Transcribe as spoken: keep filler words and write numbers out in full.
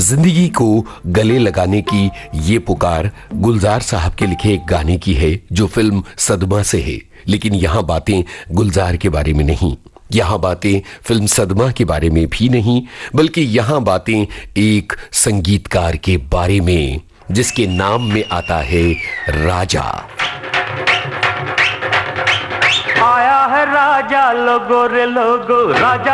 जिंदगी को गले लगाने की ये पुकार गुलजार साहब के लिखे एक गाने की है जो फिल्म सदमा से है। लेकिन यहाँ बातें गुलजार के बारे में नहीं, यहाँ बातें फिल्म सदमा के बारे में भी नहीं, बल्कि यहाँ बातें एक संगीतकार के बारे में जिसके नाम में आता है राजा। आया है राजा लोगो रे लोगो, राजा